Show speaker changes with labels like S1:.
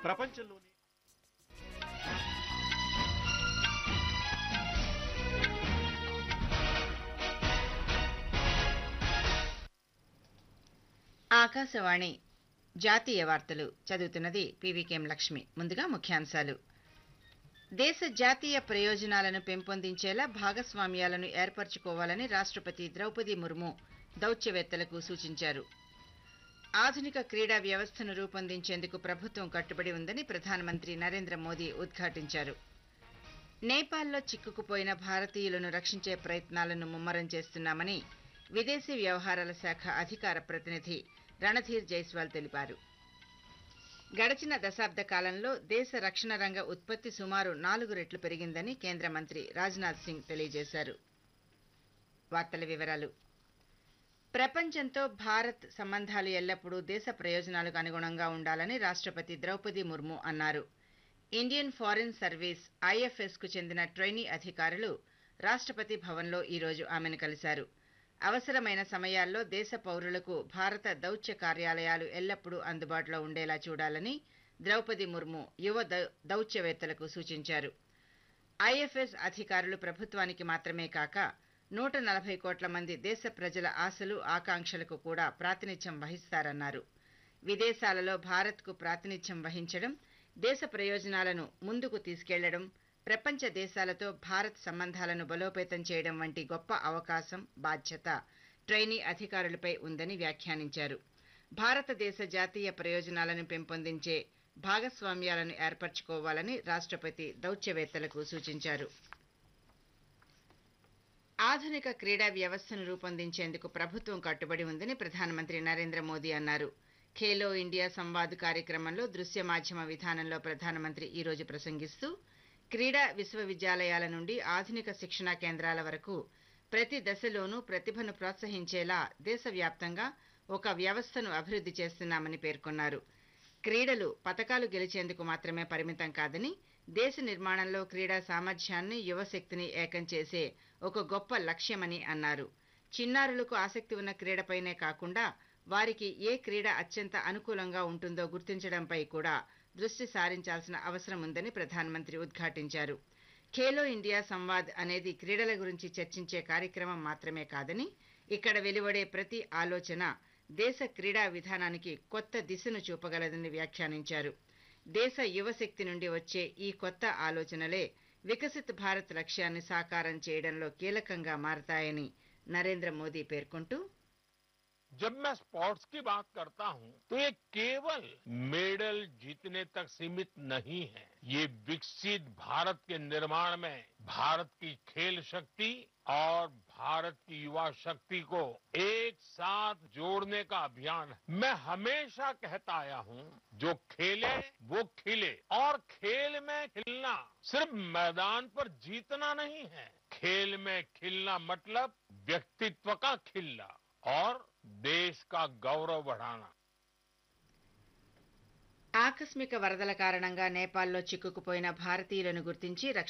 S1: ప్రపంచంలోనే
S2: ఆకాశవాణి జాతీయ వార్తలు చదువుతున్నది పీవీకేఎం లక్ష్మి. ముందుగా ముఖ్యాంశాలు. దేశ జాతీయ ప్రయోజనాలను పెంపొందించేలా భాగస్వామ్యాలను ఏర్పరచుకోవాలని రాష్ట్రపతి ద్రౌపది ముర్ము దౌత్యవేత్తలకు సూచించారు. ఆధునిక క్రీడా వ్యవస్థను రూపొందించేందుకు ప్రభుత్వం కట్టుబడి ఉందని ప్రధానమంత్రి నరేంద్ర మోదీ ఉద్ఘాటించారు. నేపాల్లో చిక్కుకుపోయిన భారతీయులను రక్షించే ప్రయత్నాలను ముమ్మరం చేస్తున్నామని విదేశీ వ్యవహారాల శాఖ అధికార ప్రతినిధి రణధీర్ జైస్వాల్ తెలిపారు. గడిచిన దశాబ్ద కాలంలో దేశ రక్షణ రంగ ఉత్పత్తి సుమారు 4 రెట్లు పెరిగిందని కేంద్ర మంత్రి రాజ్నాథ్ సింగ్ తెలియజేశారు. వార్తల వివరాలు. ప్రపంచంతో భారత్ సంబంధాలు ఎల్లప్పుడూ దేశ ప్రయోజనాలకు అనుగుణంగా ఉండాలని రాష్ట్రపతి ద్రౌపది ముర్ము అన్నారు. ఇండియన్ ఫారిన్ సర్వీస్ ఐఎఫ్ఎస్కు చెందిన ట్రైనీ అధికారులు రాష్ట్రపతి భవన్లో ఈరోజు ఆమెను కలిశారు. అవసరమైన సమయాల్లో దేశ పౌరులకు భారత దౌత్య కార్యాలయాలు ఎల్లప్పుడూ అందుబాటులో ఉండేలా చూడాలని ద్రౌపది ముర్ము యువ దౌత్యవేత్తలకు సూచించారు. ఐఎఫ్ఎస్ అధికారులు ప్రభుత్వానికి మాత్రమే కాక 140 కోట్ల మంది దేశ ప్రజల ఆశలు ఆకాంక్షలకు కూడా ప్రాతినిధ్యం వహిస్తారన్నారు. విదేశాలలో భారత్కు ప్రాతినిధ్యం వహించడం, దేశ ప్రయోజనాలను ముందుకు తీసుకెళ్లడం, ప్రపంచ దేశాలతో భారత్ సంబంధాలను బలోపేతం చేయడం వంటి గొప్ప అవకాశం, బాధ్యత ట్రైనీ అధికారులపై ఉందని వ్యాఖ్యానించారు. భారతదేశ జాతీయ ప్రయోజనాలను పెంపొందించే భాగస్వామ్యాలను ఏర్పరచుకోవాలని రాష్ట్రపతి దౌత్యవేత్తలకు సూచించారు. ఆధునిక క్రీడా వ్యవస్థను రూపొందించేందుకు ప్రభుత్వం కట్టుబడి ఉందని ప్రధానమంత్రి నరేంద్ర మోదీ అన్నారు. ఖేలో ఇండియా సంవాద్ కార్యక్రమంలో దృశ్య మాధ్యమ విధానంలో ప్రధానమంత్రి ఈరోజు ప్రసంగిస్తూ క్రీడా విశ్వవిద్యాలయాల నుండి ఆధునిక శిక్షణా కేంద్రాల వరకు ప్రతి దశలోనూ ప్రతిభను ప్రోత్సహించేలా దేశవ్యాప్తంగా ఒక వ్యవస్థను అభివృద్ధి చేస్తున్నామని పేర్కొన్నారు. క్రీడలు పతకాలు గెలిచేందుకు మాత్రమే పరిమితం కాదని, దేశ నిర్మాణంలో క్రీడా సామర్థ్యాన్ని, యువశక్తిని ఏకం చేసే ఒక గొప్ప లక్ష్యమని అన్నారు. చిన్నారులకు ఆసక్తి ఉన్న క్రీడపైనే కాకుండా వారికి ఏ క్రీడ అత్యంత అనుకూలంగా ఉంటుందో గుర్తించడంపై కూడా దృష్టి సారించాల్సిన అవసరం ఉందని ప్రధానమంత్రి ఉద్ఘాటించారు. ఖేలో ఇండియా సంవాద్ అనేది క్రీడల గురించి చర్చించే కార్యక్రమం మాత్రమే కాదని, ఇక్కడ వెలువడే ప్రతి ఆలోచన దేశ క్రీడా విధానానికి కొత్త దిశను చూపగలదని వ్యాఖ్యానించారు. దేశ యువశక్తి నుండి వచ్చే ఈ కొత్త ఆలోచనలే వికసిత్ భారత్ లక్ష్యాన్ని సాకారం చేయడంలో కీలకంగా మారతాయని నరేంద్ర మోదీ పేర్కొంటూ,
S3: जब मैं स्पोर्ट्स की बात करता हूं तो ये केवल मेडल जीतने तक सीमित नहीं है. ये विकसित भारत के निर्माण में भारत की खेल शक्ति और भारत की युवा शक्ति को एक साथ जोड़ने का अभियान है. मैं हमेशा कहता आया हूं, जो खेले वो खिले. और खेल में खिलना सिर्फ मैदान पर जीतना नहीं है. खेल में खिलना मतलब व्यक्तित्व का खिलना और देश का गौरव बढ़ाना.
S2: ఆకస్మిక వరదల కారణంగా నేపాల్లో చిక్కుకుపోయిన భారతీయులను గుర్తించి